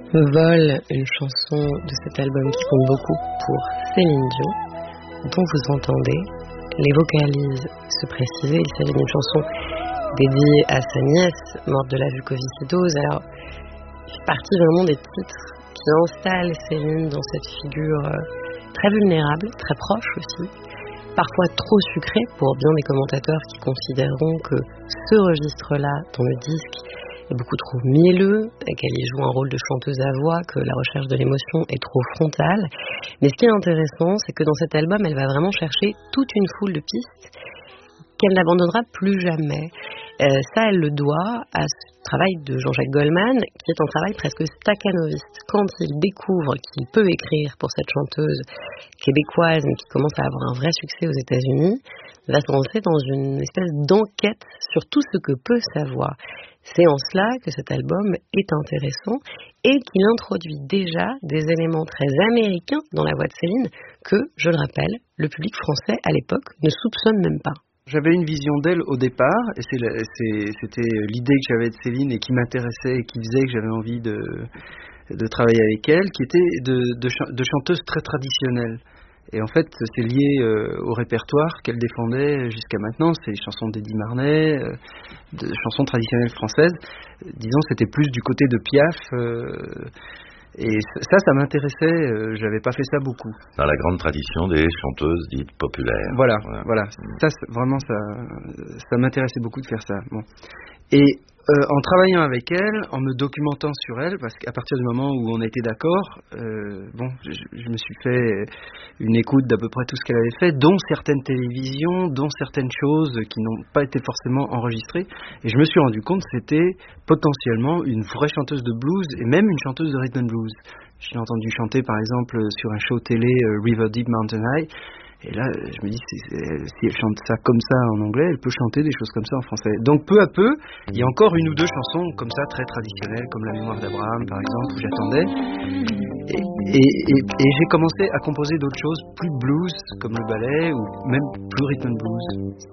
Vol, une chanson de cet album qui compte beaucoup pour Céline Dion, dont vous entendez les vocalises se préciser. Il s'agit d'une chanson dédiée à sa nièce, morte de la mucoviscidose. Alors, il fait partie vraiment des titres qui installent Céline dans cette figure très vulnérable, très proche aussi, parfois trop sucrée pour bien des commentateurs qui considéreront que ce registre-là, dans le disque, est beaucoup trop mielleux, et qu'elle y joue un rôle de chanteuse à voix, que la recherche de l'émotion est trop frontale. Mais ce qui est intéressant, c'est que dans cet album, elle va vraiment chercher toute une foule de pistes qu'elle n'abandonnera plus jamais. Ça, elle le doit à ce travail de Jean-Jacques Goldman, qui est un travail presque staccanoviste. Quand il découvre qu'il peut écrire pour cette chanteuse québécoise, mais qui commence à avoir un vrai succès aux États-Unis, il va se lancer dans une espèce d'enquête sur tout ce que peut sa voix. C'est en cela que cet album est intéressant et qu'il introduit déjà des éléments très américains dans la voix de Céline que, je le rappelle, le public français à l'époque ne soupçonne même pas. J'avais une vision d'elle au départ, et c'était l'idée que j'avais de Céline et qui m'intéressait et qui faisait que j'avais envie de travailler avec elle, qui était de chanteuse très traditionnelle. Et en fait, c'est lié au répertoire qu'elle défendait jusqu'à maintenant. C'est les chansons d'Eddie Marnay, de chansons traditionnelles françaises. Disons, c'était plus du côté de Piaf. Et ça m'intéressait. J'avais pas fait ça beaucoup. Dans la grande tradition des chanteuses dites populaires. Voilà. Ça, vraiment, ça m'intéressait beaucoup de faire ça. Bon. Et en travaillant avec elle, en me documentant sur elle, parce qu'à partir du moment où on a été d'accord, je me suis fait une écoute d'à peu près tout ce qu'elle avait fait, dont certaines télévisions, dont certaines choses qui n'ont pas été forcément enregistrées. Et je me suis rendu compte que c'était potentiellement une vraie chanteuse de blues et même une chanteuse de rhythm and blues. Je l'ai entendu chanter par exemple sur un show télé River Deep Mountain High. Et là, je me dis, si elle chante ça comme ça en anglais, elle peut chanter des choses comme ça en français. Donc peu à peu, il y a encore une ou deux chansons comme ça, très traditionnelles, comme La Mémoire d'Abraham, par exemple, où j'attendais. Et j'ai commencé à composer d'autres choses plus blues, comme le ballet, ou même plus rhythm and blues.